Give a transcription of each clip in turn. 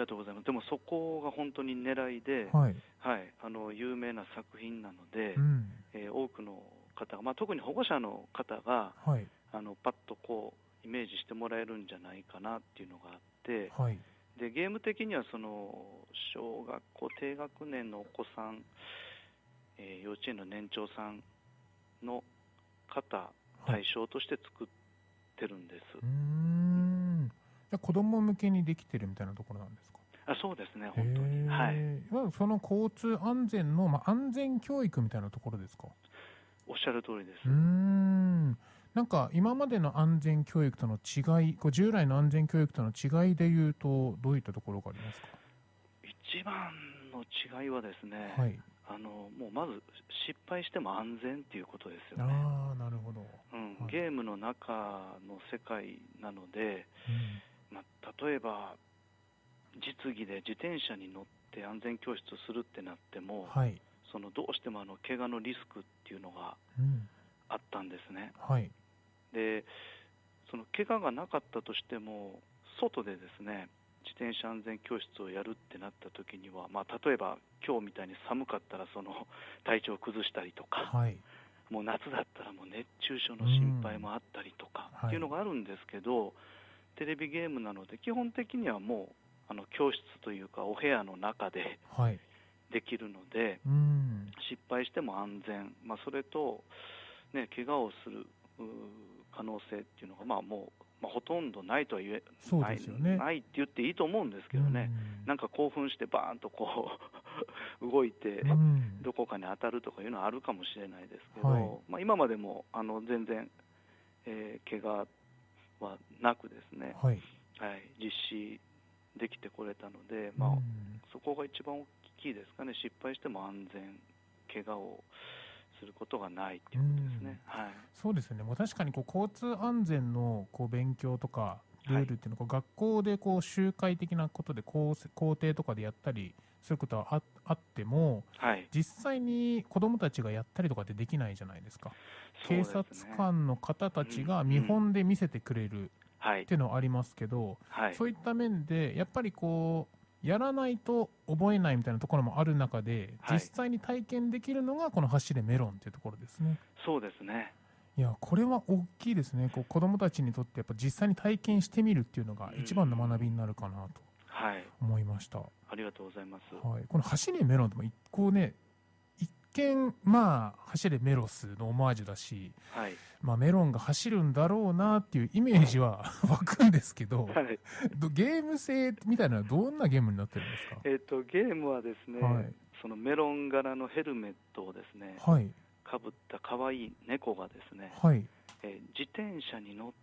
がとうございます。でもそこが本当に狙いで、 はい。 はい、有名な作品なので、 うん。 多くの方が、特に保護者の方がはい。 パッとこうイメージしてもらえるんじゃないかなっていうのがあって、 はい。 でゲーム的にはその小学校低学年のお子さん、幼稚園の年長さんの方対象として作ってるんです。 じゃあ子供向けにできてるみたいなところなんですか？ そうですね、本当に。はい。 いわゆるその交通安全の、安全教育みたいなところですか？ おっしゃる通りです。 なんか今までの安全教育との違い、従来の安全教育との違いでいうと、どういったところがありますか？ 一番の違いはですね、 はい。 もうまず失敗しても安全っていうことですよね。 ああ、なるほど。はい。 ゲームの中の世界なので、例えば実技で自転車に乗って安全教室をするってなっても、 はい。 どうしても怪我のリスクっていうのがあったんですね。 はい。 でその怪我がなかったとしても、外でですね自転車安全教室をやるってなった時には、例えば今日みたいに寒かったら体調を崩したりとか、 はい。 もう夏だったらもう熱中症の心配もあったりとかっていうのがあるんですけど、テレビゲームなので基本的にはもう教室というかお部屋の中でできるので、失敗しても安全、それと、怪我をする可能性っていうのがもう、ほとんどないとは言えないって言っていいと思うんですけどね、なんか興奮してバーンとこう動いてどこかに当たるとかいうのはあるかもしれないですけど、今までも全然、怪我はなくですね、実施できてこれたので、そこが一番大きいですかね。失敗しても安全、怪我をすることがないということですね。 そうですよね。もう確かに交通安全の勉強とかルールっていうのが学校で集会的なことで校庭とかでやったりすることはあっても、実際に子どもたちがやったりとかってできないじゃないですか。警察官の方たちが見本で見せてくれるっていうのはありますけど、そういった面でやっぱりやらないと覚えないみたいなところもある中で、実際に体験できるのがこの走れメロンっていうところですね。 そうですね。 いや、これは大きいですね。子どもたちにとってやっぱ実際に体験してみるっていうのが一番の学びになるかなと思いました。 ありがとうございます。 この走れメロンって一見走れメロスのオマージュだし、メロンが走るんだろうなっていうイメージは湧くんですけど、ゲーム性みたいなのはどんなゲームになってるんですか？ ゲームはですね、そのメロン柄のヘルメットをですね、かぶった可愛い猫がですね、自転車に乗って、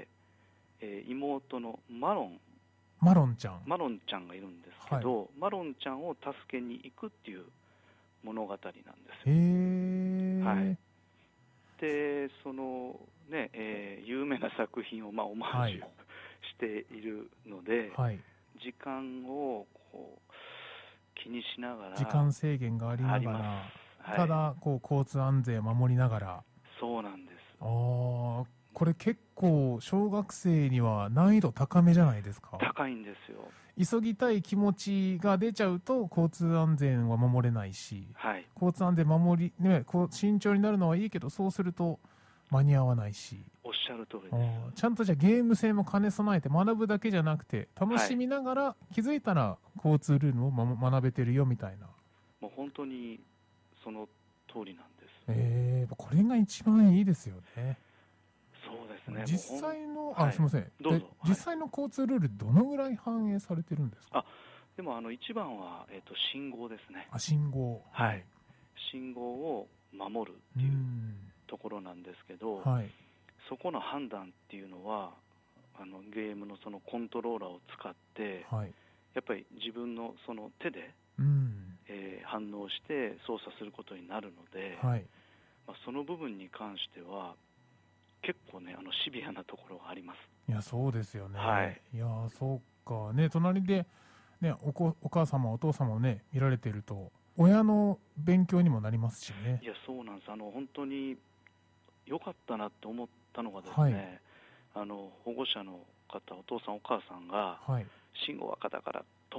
妹のマロンちゃんがいるんですけど、マロンちゃんを助けに行くっていう物語なんですよ。で有名な作品をオマージュしているので、時間を気にしながら、 時間制限がありながら、ただ交通安全を守りながら。 そうなんです。 これ結構小学生には難易度高めじゃないですか？ 高いんですよ。 急ぎたい気持ちが出ちゃうと交通安全は守れないし、交通安全慎重になるのはいいけど、そうすると間に合わないし。 おっしゃる通りです。 ちゃんとじゃあゲーム性も兼ね備えて、学ぶだけじゃなくて楽しみながら、気づいたら交通ルールを学べてるよみたいな。 もう本当にその通りなんです。 これが一番いいですよね。 そうですね。 実際の、すみません。実際の交通ルールどのぐらい反映されてるんですか？ でも一番は、信号ですね。 信号。 信号を守るっていうところなんですけど、そこの判断っていうのはゲームのそのコントローラーを使って、やっぱり自分のその手で、反応して操作することになるので、その部分に関しては結構ねシビアなところがあります。 いや、そうですよね。いや、そうかね。隣でね、お母様お父様をね見られていると親の勉強にもなりますしね。 いや、そうなんです。本当に良かったなって思ったのがですね、保護者の方、お父さんお母さんが、信号赤だから